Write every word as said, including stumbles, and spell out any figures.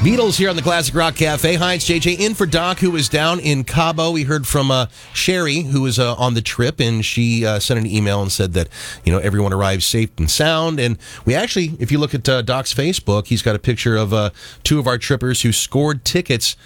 Beatles here on the Classic Rock Cafe. Hi, it's J J in for Doc, who is down in Cabo. We heard from uh, Sherry, who was uh, on the trip, and she uh, sent an email and said that, you know, everyone arrived safe and sound. And we actually, if you look at uh, Doc's Facebook, he's got a picture of uh, two of our trippers who scored tickets